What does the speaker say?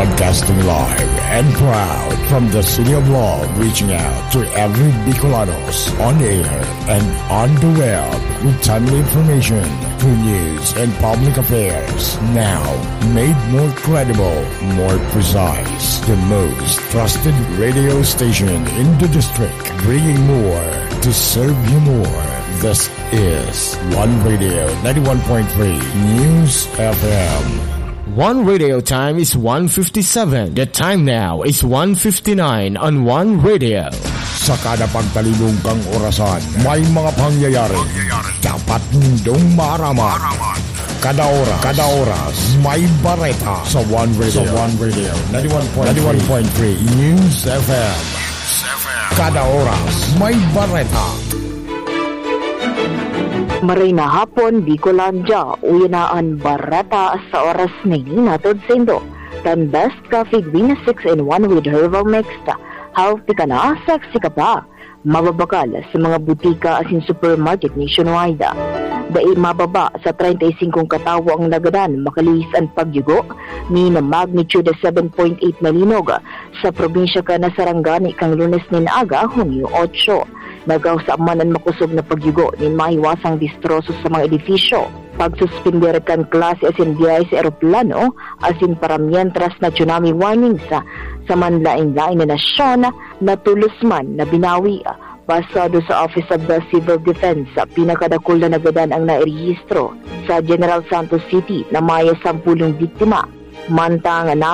Broadcasting live and proud from the City of Love, reaching out to every Bicolanos on air and on the web with timely information, true news, and public affairs. Now, made more credible, more precise. The most trusted radio station in the district, bringing more to serve you more. This is One Radio 91.3 News FM. One Radio time is 1:57. The time now is 1:59 on One Radio. Sa kada pagtalibong kang orasan, may mga pangyayari. Dapat nindong maaraman. Kada oras, may bareta sa One Radio 91.3 News FM. Kada oras, may bareta. Maray na hapon, Bicolandia, uyanaan barata sa oras ni natod sindo. Tan best coffee green 6-in-1 with herbal mixed. Healthy ka na, sexy ka pa. Mababakal sa mga butika asin supermarket nationwide. Dai mababa sa 35 katawo ang nagadan makalis ang pagyugo ni na magnitude 7.8 malinog sa probinsya ka na Sarangani kang Lunes ni aga, Hunyo 8. Nagaw sa amanan makusog na pagyugo ni maiwasang distroso sa mga edifisyo. Pagsuspender kan klase asin biyay sa eroplano asin para mientras na tsunami warning sa manlaing-laing na nasyon na tulusman na binawi. Basado sa Office of the Civil Defense, pinakadakul na nagadan ang nairehistro sa General Santos City na may 10 biktima. Mantang